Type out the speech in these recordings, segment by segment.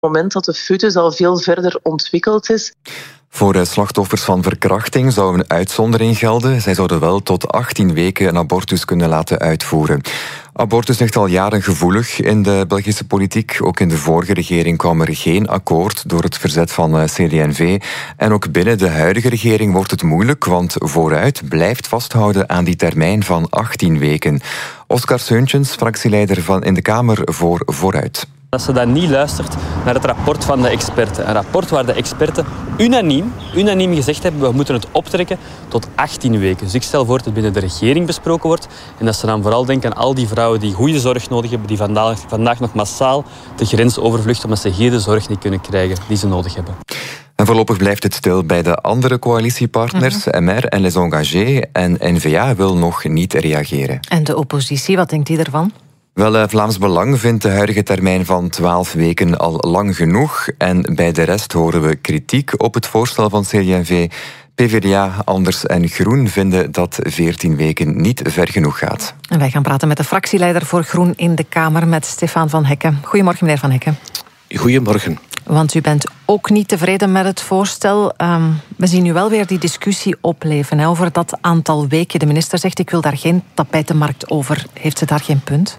het moment dat de foetus al veel verder ontwikkeld is. Voor slachtoffers van verkrachting zou een uitzondering gelden. Zij zouden wel tot 18 weken een abortus kunnen laten uitvoeren. Abortus ligt al jaren gevoelig in de Belgische politiek. Ook in de vorige regering kwam er geen akkoord door het verzet van CD&V. En ook binnen de huidige regering wordt het moeilijk, want Vooruit blijft vasthouden aan die termijn van 18 weken. Oscar Seuntjens, fractieleider in de Kamer voor Vooruit. Dat ze dan niet luistert naar het rapport van de experten. Een rapport waar de experten unaniem gezegd hebben, we moeten het optrekken tot 18 weken. Dus ik stel voor dat het binnen de regering besproken wordt en dat ze dan vooral denken aan al die vrouwen die goede zorg nodig hebben, die vandaag nog massaal de grens overvluchten omdat ze hier de zorg niet kunnen krijgen die ze nodig hebben. En voorlopig blijft het stil bij de andere coalitiepartners, MR en Les Engagés, en N-VA wil nog niet reageren. En de oppositie, wat denkt die ervan? Wel, Vlaams Belang vindt de huidige termijn van 12 weken al lang genoeg. En bij de rest horen we kritiek op het voorstel van CD&V. PvdA, Anders en Groen vinden dat 14 weken niet ver genoeg gaat. En wij gaan praten met de fractieleider voor Groen in de Kamer, met Stefaan van Hekken. Goedemorgen, meneer Van Hekken. Goedemorgen. Want u bent ook niet tevreden met het voorstel. We zien nu wel weer die discussie opleven over dat aantal weken. De minister zegt, ik wil daar geen tapijtenmarkt over. Heeft ze daar geen punt?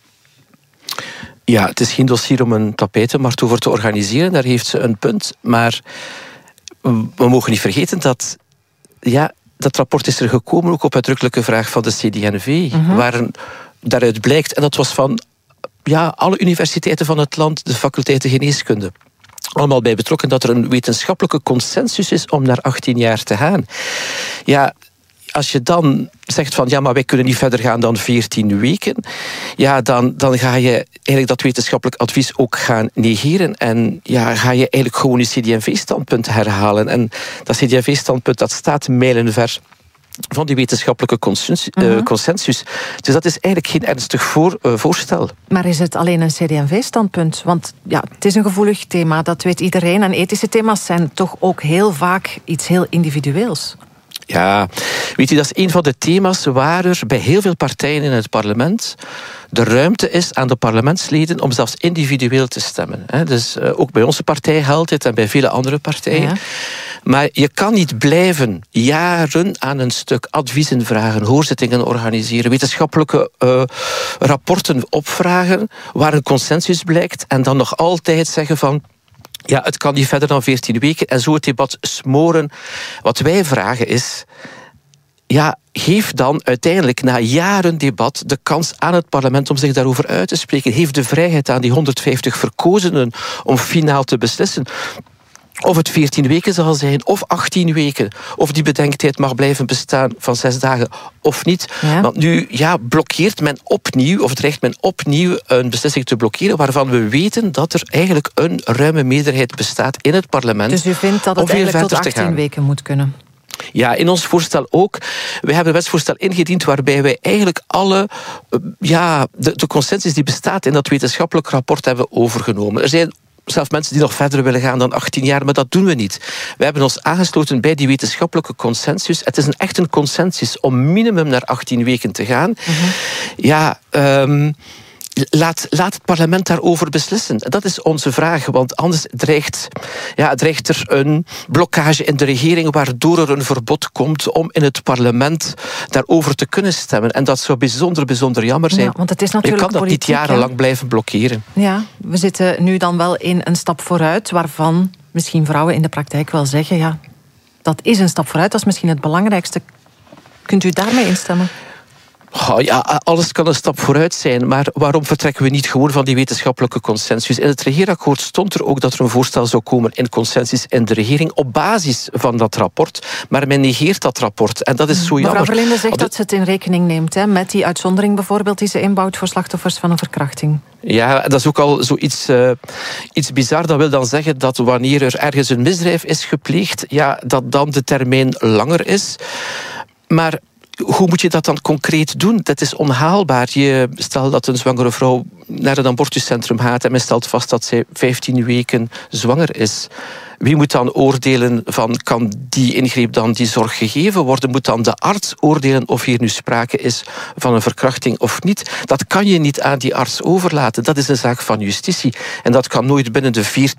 Ja, het is geen dossier om een tapijtenmarkt over te organiseren. Daar heeft ze een punt. Maar we mogen niet vergeten dat... Ja, dat rapport is er gekomen ook op uitdrukkelijke vraag van de CD&V. Waar daaruit blijkt, en dat was van alle universiteiten van het land, de faculteiten geneeskunde, allemaal bij betrokken, dat er een wetenschappelijke consensus is om naar 18 jaar te gaan. Ja, als je dan zegt van ja, maar wij kunnen niet verder gaan dan 14 weken, ja, dan ga je eigenlijk dat wetenschappelijk advies ook gaan negeren en ja, ga je eigenlijk gewoon je CD&V-standpunt herhalen. En dat CD&V-standpunt, dat staat mijlenver van die wetenschappelijke consensus. Dus dat is eigenlijk geen ernstig voorstel. Maar is het alleen een CD&V-standpunt? Want ja, het is een gevoelig thema, dat weet iedereen. En ethische thema's zijn toch ook heel vaak iets heel individueels. Ja, weet u, dat is een van de thema's waar er bij heel veel partijen in het parlement de ruimte is aan de parlementsleden om zelfs individueel te stemmen. Dus ook bij onze partij geldt dit en bij vele andere partijen. Ja. Maar je kan niet blijven jaren aan een stuk adviezen vragen, hoorzittingen organiseren, wetenschappelijke rapporten opvragen waar een consensus blijkt en dan nog altijd zeggen van ja, het kan niet verder dan 14 weken en zo het debat smoren. Wat wij vragen is, ja, geef dan uiteindelijk na jaren debat de kans aan het parlement om zich daarover uit te spreken. Geef de vrijheid aan die 150 verkozenen om finaal te beslissen. Of het 14 weken zal zijn, of 18 weken. Of die bedenktijd mag blijven bestaan van 6 dagen, of niet. Ja. Want nu blokkeert men opnieuw, of dreigt men opnieuw een beslissing te blokkeren, waarvan we weten dat er eigenlijk een ruime meerderheid bestaat in het parlement. Dus u vindt dat het eigenlijk tot 18 weken moet kunnen? Ja, in ons voorstel ook. We hebben een wetsvoorstel ingediend waarbij wij eigenlijk alle de consensus die bestaat in dat wetenschappelijk rapport hebben overgenomen. Er zijn zelfs mensen die nog verder willen gaan dan 18 jaar, maar dat doen we niet. We hebben ons aangesloten bij die wetenschappelijke consensus. Het is echt een consensus om minimum naar 18 weken te gaan. Ja, laat het parlement daarover beslissen. Dat is onze vraag, want anders dreigt er een blokkage in de regering waardoor er een verbod komt om in het parlement daarover te kunnen stemmen. En dat zou bijzonder, bijzonder jammer zijn. Ja, want het is natuurlijk je kan dat politiek, niet jarenlang blijven blokkeren. Ja, we zitten nu dan wel in een stap vooruit, waarvan misschien vrouwen in de praktijk wel zeggen, ja, dat is een stap vooruit, dat is misschien het belangrijkste. Kunt u daarmee instemmen? Ja, alles kan een stap vooruit zijn, maar waarom vertrekken we niet gewoon van die wetenschappelijke consensus? In het regeerakkoord stond er ook dat er een voorstel zou komen in consensus in de regering op basis van dat rapport, maar men negeert dat rapport en dat is zo jammer. Mevrouw Verlinde zegt dat ze het in rekening neemt, met die uitzondering bijvoorbeeld die ze inbouwt voor slachtoffers van een verkrachting. Ja, dat is ook al zoiets iets bizar. Dat wil dan zeggen dat wanneer er ergens een misdrijf is gepleegd, ja, dat dan de termijn langer is. Maar hoe moet je dat dan concreet doen? Dat is onhaalbaar. Je stelt dat een zwangere vrouw naar een abortuscentrum gaat en men stelt vast dat zij 15 weken zwanger is. Wie moet dan oordelen van, kan die ingreep dan die zorg gegeven worden? Moet dan de arts oordelen of hier nu sprake is van een verkrachting of niet? Dat kan je niet aan die arts overlaten. Dat is een zaak van justitie. En dat kan nooit binnen de